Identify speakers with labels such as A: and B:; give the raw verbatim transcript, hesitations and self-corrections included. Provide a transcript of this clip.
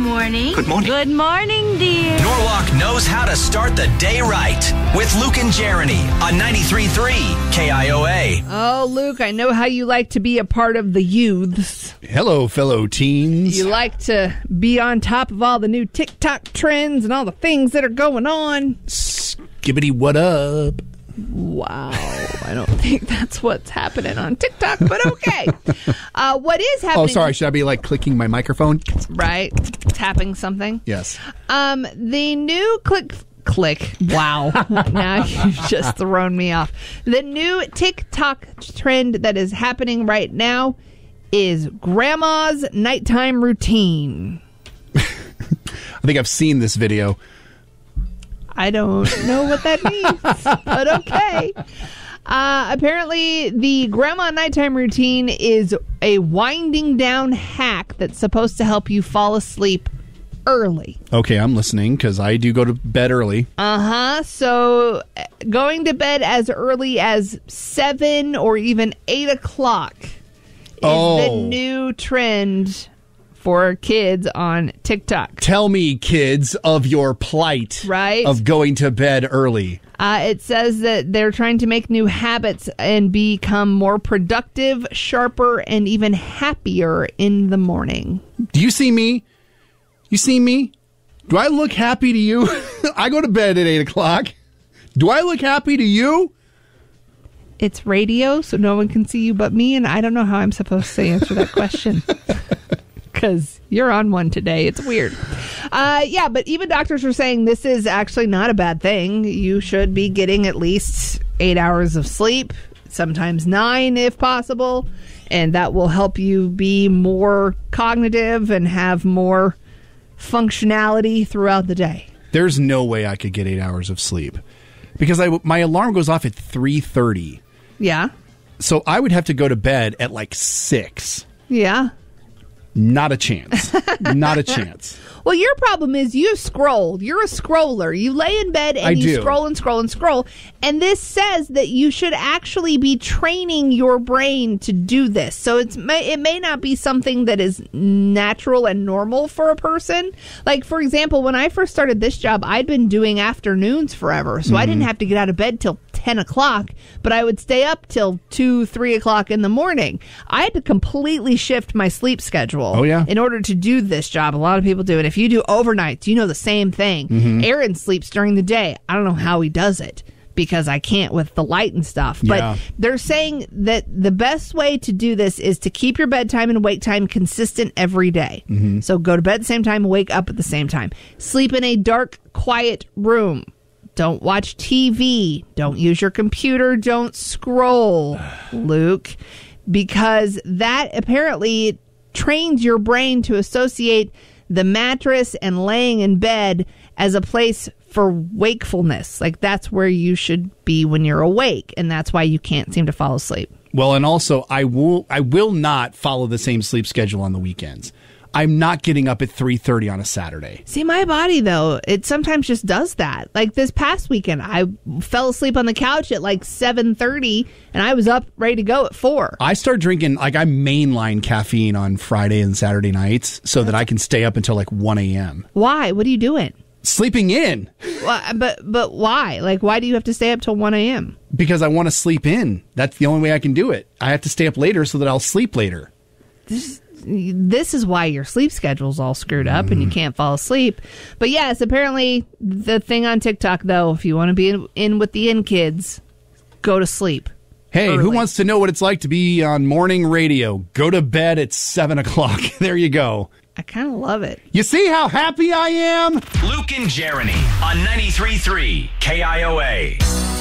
A: morning.
B: Good morning.
A: Good morning, dear.
C: Norwalk knows how to start the day right with Luke and Jeremy on ninety-three point three K I O A.
D: Oh, Luke, I know how you like to be a part of the youths.
B: Hello, fellow teens.
D: You like to be on top of all the new TikTok trends and all the things that are going on.
B: Skibbity what up?
D: Wow, I don't think that's what's happening on TikTok, but okay. uh, what is happening?
B: Oh, sorry. Should I be like clicking my microphone?
D: Right, tapping something.
B: Yes.
D: Um, the new click. Click. Wow. Now you've just thrown me off. The new TikTok trend that is happening right now is grandma's nighttime routine.
B: I think I've seen this video.
D: I don't know what that means, but okay. Uh, apparently, the grandma nighttime routine is a winding down hack that's supposed to help you fall asleep early.
B: Okay, I'm listening because I do go to bed early.
D: Uh-huh. So going to bed as early as seven or even eight o'clock is
B: Oh.
D: the new trend for kids on TikTok.
B: Tell me, kids, of your plight
D: Right.
B: of going to bed early.
D: Uh, it says that they're trying to make new habits and become more productive, sharper, and even happier in the morning.
B: Do you see me? You see me? Do I look happy to you? I go to bed at eight o'clock. Do I look happy to you?
D: It's radio, so no one can see you but me, and I don't know how I'm supposed to answer that question. Because you're on one today. It's weird. Uh, yeah, but even doctors are saying this is actually not a bad thing. You should be getting at least eight hours of sleep, sometimes nine if possible, and that will help you be more cognitive and have more functionality throughout the day.
B: There's no way I could get eight hours of sleep because I, my alarm goes off at three thirty.
D: Yeah.
B: So I would have to go to bed at like six.
D: Yeah.
B: Not a chance. Not a chance.
D: Well, your problem is you scroll. You're a scroller. You lay in bed and
B: I
D: you
B: do.
D: scroll and scroll and scroll. And this says that you should actually be training your brain to do this. So it's it may not be something that is natural and normal for a person. Like, for example, when I first started this job, I'd been doing afternoons forever. So mm-hmm. I didn't have to get out of bed till ten o'clock, but I would stay up till two, three o'clock in the morning. I had to completely shift my sleep schedule
B: oh, yeah.
D: in order to do this job. A lot of people do it. If you do overnights, you know the same thing.
B: Mm-hmm.
D: Aaron sleeps during the day. I don't know how he does it because I can't with the light and stuff. But
B: yeah.
D: they're saying that the best way to do this is to keep your bedtime and wake time consistent every day.
B: Mm-hmm.
D: So go to bed at the same time, wake up at the same time. Sleep in a dark, quiet room. Don't watch T V. Don't use your computer. Don't scroll, Luke, because that apparently trains your brain to associate the mattress and laying in bed as a place for wakefulness. Like that's where you should be when you're awake, and that's why you can't seem to fall asleep.
B: Well, and also I will I will not follow the same sleep schedule on the weekends. I'm not getting up at three thirty on a Saturday.
D: See, my body, though, it sometimes just does that. Like this past weekend, I fell asleep on the couch at like seven thirty, and I was up ready to go at four.
B: I start drinking, like I mainline caffeine on Friday and Saturday nights so that I can stay up until like one a.m.
D: Why? What are you doing?
B: Sleeping in.
D: Well, but but why? Like, why do you have to stay up till one a.m.?
B: Because I want to sleep in. That's the only way I can do it. I have to stay up later so that I'll sleep later.
D: This This is why your sleep schedule's all screwed up and you can't fall asleep. But yes, apparently the thing on TikTok, though, if you want to be in, in with the in kids, go to sleep.
B: Hey,
D: early.
B: Who wants to know what it's like to be on morning radio? Go to bed at seven o'clock. There you go.
D: I kind of love it.
B: You see how happy I am?
C: Luke and Jeremy on ninety-three point three K I O A.